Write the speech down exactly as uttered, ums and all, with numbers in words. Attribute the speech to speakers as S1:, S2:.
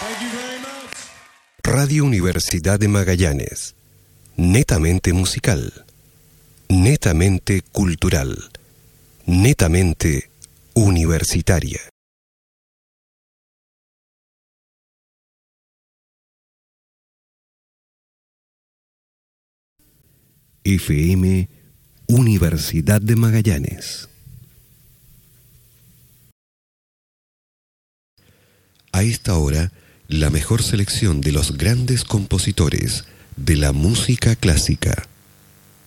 S1: Radio Universidad de Magallanes. Netamente musical. Netamente cultural. Netamente universitaria. F M Universidad de Magallanes. A esta hora, la mejor selección de los grandes compositores de la música clásica.